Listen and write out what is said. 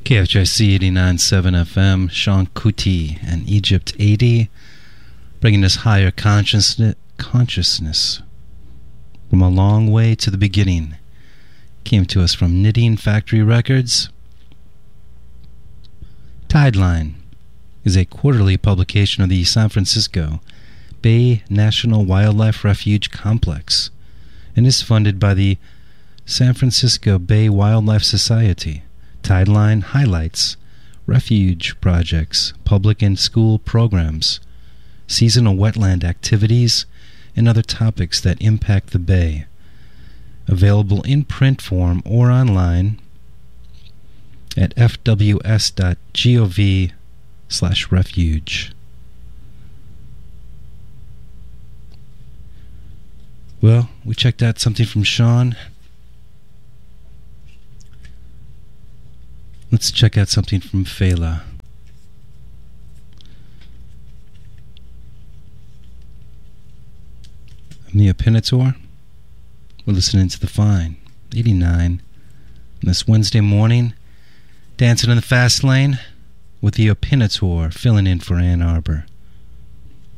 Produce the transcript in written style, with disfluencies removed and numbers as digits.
KFJC 89.7 FM, Sean Kuti and Egypt 80, bringing us higher consciousness from a long way to the beginning. Came to us from Knitting Factory Records. Tideline is a quarterly publication of the San Francisco Bay National Wildlife Refuge Complex and is funded by the San Francisco Bay Wildlife Society. Tideline highlights refuge projects, public and school programs, seasonal wetland activities, and other topics that impact the Bay. Available in print form or online at fws.gov/refuge. Well, we checked out something from Sean. Let's check out something from Fela. I'm the Opinator. We're listening to The Fine, 89, this Wednesday morning, dancing in the fast lane with the Opinator filling in for Ann Arbor.